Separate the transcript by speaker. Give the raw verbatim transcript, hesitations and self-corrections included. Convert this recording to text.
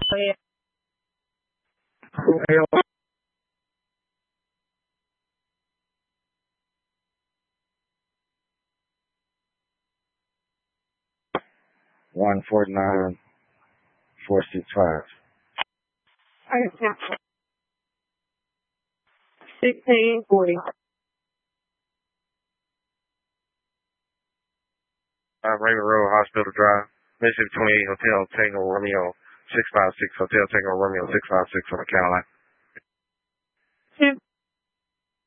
Speaker 1: One four nine four six five.
Speaker 2: Sixteen forty.
Speaker 1: Uh, Raven Road, Hospital Drive, Mississippi twenty-eight, Hotel Tango Romeo six five six, Hotel Tango Romeo six five six on the Caroline.